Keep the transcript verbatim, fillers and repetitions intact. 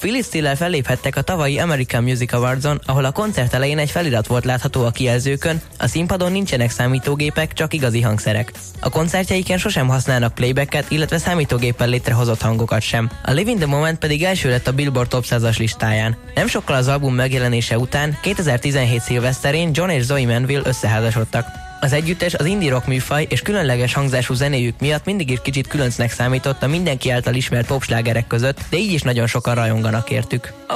Phyllis Steele-el felléphettek a tavalyi American Music Awards-on, ahol a koncert elején egy felirat volt látható a kijelzőkön, a színpadon nincsenek számítógépek, csak igazi hangszerek. A koncertjeiken sosem használnak playbacket, illetve számítógéppel létrehozott hangokat sem. A Live in the Moment pedig első lett a Billboard Top százas listáján. Nem sokkal az album megjelenése után, kétezer-tizenhét szilveszterén John és Zoe Manville összeházasodtak. Az együttes az indie rock műfaj és különleges hangzású zenéjük miatt mindig is kicsit különcnek számított a mindenki által ismert popslágerek között, de így is nagyon sokan rajonganak értük.